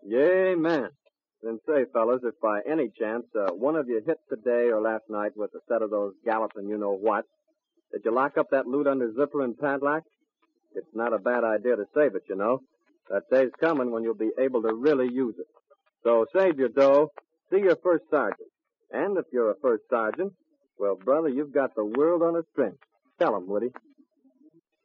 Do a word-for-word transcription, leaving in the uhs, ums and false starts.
Amen. Then say, fellas, if by any chance uh, one of you hit today or last night with a set of those galloping you-know-what, did you lock up that loot under zipper and padlock? It's not a bad idea to save it, you know. That day's coming when you'll be able to really use it. So save your dough, see your first sergeant. And if you're a first sergeant, well, brother, you've got the world on a string. Tell 'em, Woody.